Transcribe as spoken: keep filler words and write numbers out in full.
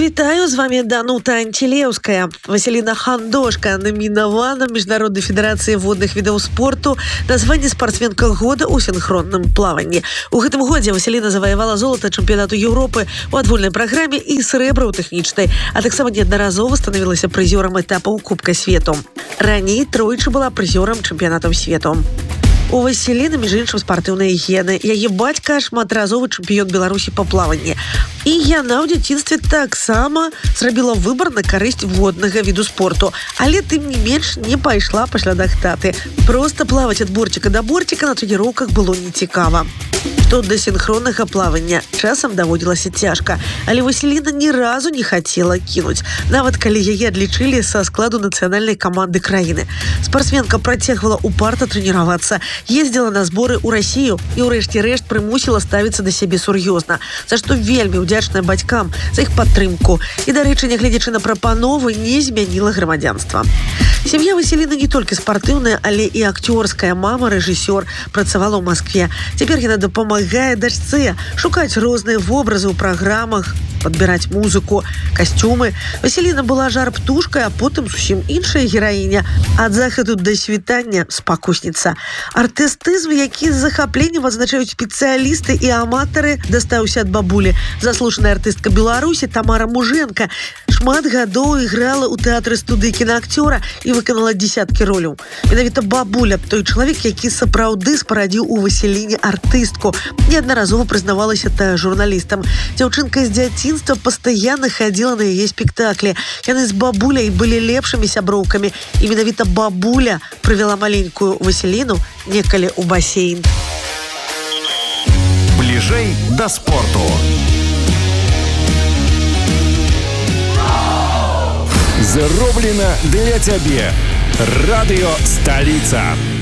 Вітаю, з вами Данута Антилеўская. Васіліна Хандошка намінавана Міжнароднай федэрацыі водных відаў спорту на званне спартсменка года ў сінхронным плаванні. У гэтым годзе Васіліна заваявала золата чэмпіянату Еўропы ў адвольнай праграме і срэбра ў тэхнічнай, а таксама неаднаразова станавілася прызёрам этапаў Кубка свету. Раней тройчы была прызёрам чэмпіянатаў свету. У Васіліны, між іншым, спартыўныя гены. Яе бацька шматразовы чэмпіён Беларусі па плаванні. І яна ў дзяцінстве таксама зрабіла выбар на карысць воднага віду спорту. Але тым не менш не пайшла па слядах таты. Проста плаваць ад борціка да борціка на трэніроўках было нецікава. Што да сінхроннага плавання часам даводзілася цяжка, але Васіліна ні разу не хацела кінуць, нават калі яе адлічылі са складу нацыянальнай каманды краіны. Спартсменка працягвала упарта трэніравацца, ездзіла на зборы ў Расію і ўрэшце рэшт прымусіла ставіцца да сябе сур'ёзна, за што вельмі ўдзячная бацькам за іх падтрымку і, дарэчы, нягледзячы на прапановы, не змяніла грамадзянства. Сям'я Васіліны не толькі спартыўная, але і акцёрская. Мама, рэжысёр, працавала ў Маскве. Цяпер яна дапамагае дачцэ шукаць розныя вобразы ў праграмах, падбіраць музыку, касцюмы. Васіліна была жар-птушкай, а потым зусім іншая гераіня. Ад захаду да світання спакусніца. Артыстызм, які з захапленнем адзначаюць спецыялісты і аматары, дастаўся ад бабулі. Заслужаная артыстка Беларусі Тамара Мужэнка шмат гадоў іграла ў тэатры студыі кінаакцёра і выканала дзесяткі роляў. Менавіта бабуля, той чалавек, які сапраўды спарадзіў у Васіліне артыстку, неаднаразова прызнавалася та журналістам. Дзяўчынка з дзяцінства пастаянна хадзіла на яе спектаклі. Яны з бабуляй былі лепшымі сяброўкамі, і менавіта бабуля прывяла маленькую Васіліну некалі ў басейн. Бліжэй да спорту. Зроблена для цябе. Радыё Сталіца.